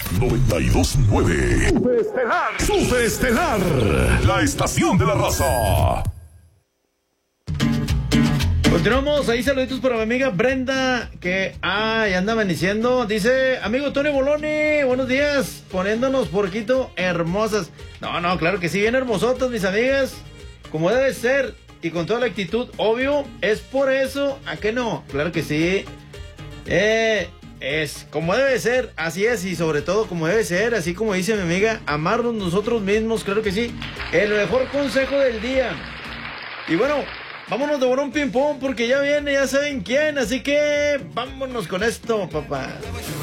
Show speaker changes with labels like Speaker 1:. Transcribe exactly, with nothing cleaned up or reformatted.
Speaker 1: noventa y dos punto nueve. Superestelar. Superestelar. La estación de la raza.
Speaker 2: Continuamos, ahí saluditos para mi amiga Brenda, que, ah, ya anda amaneciendo. Dice, amigo Tony Boloni, buenos días, poniéndonos porquito hermosas. No, no, claro que sí, bien hermosotas, mis amigas, como debe ser, y con toda la actitud, obvio, es por eso, ¿a qué no? Claro que sí, eh, es como debe ser, así es, y sobre todo como debe ser, así como dice mi amiga, amarnos nosotros mismos, claro que sí, el mejor consejo del día. Y bueno, vámonos de Borón Ping Pong porque ya viene, ya saben quién, así que vámonos con esto, papá.